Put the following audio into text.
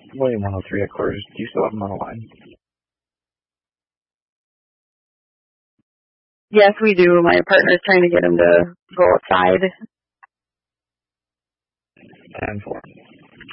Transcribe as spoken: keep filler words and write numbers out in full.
William one oh three headquarters. Do you still have him on the line? Yes, we do. My partner's trying to get him to go outside. ten four.